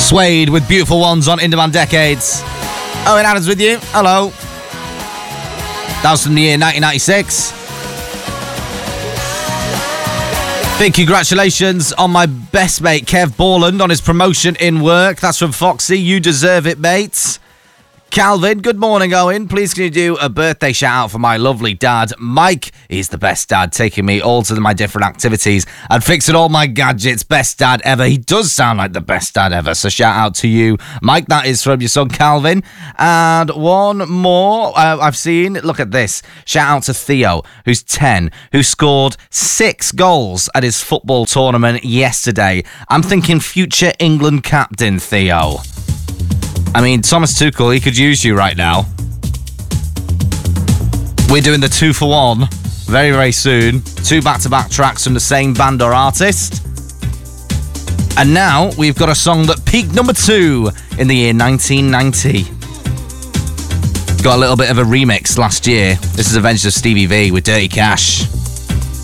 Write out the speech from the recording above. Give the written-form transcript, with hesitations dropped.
Suede with Beautiful Ones on In Demand Decades. Owen Adams with you. Hello. That was from the year 1996. Big congratulations on my best mate Kev Borland on his promotion in work. That's from Foxy. You deserve it, mates. Calvin, good morning, Owen. Please can you do a birthday shout out for my lovely dad? Mike is the best dad, taking me all to my different activities and fixing all my gadgets. Best dad ever. He does sound like the best dad ever. So shout out to you, Mike. That is from your son, Calvin. And one more I've seen. Look at this. Shout out to Theo, who's 10, who scored 6 goals at his football tournament yesterday. I'm thinking future England captain, Theo. I mean, Thomas Tuchel, he could use you right now. We're doing the 2 for 1 very, very soon. 2 back-to-back tracks from the same band or artist. And now we've got a song that peaked number 2 in the year 1990. Got a little bit of a remix last year. This is Adventures of Stevie V with Dirty Cash.